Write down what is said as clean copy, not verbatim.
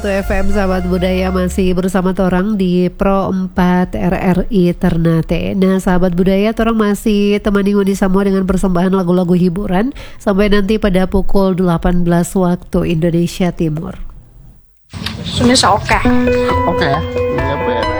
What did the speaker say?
FM Sahabat Budaya masih bersama torang di Pro 4 RRI Ternate. Nah Sahabat Budaya, torang masih temani Ngoni Samoa dengan persembahan lagu-lagu hiburan sampai nanti pada pukul 18 waktu Indonesia Timur. Sudah oke. Oke ya.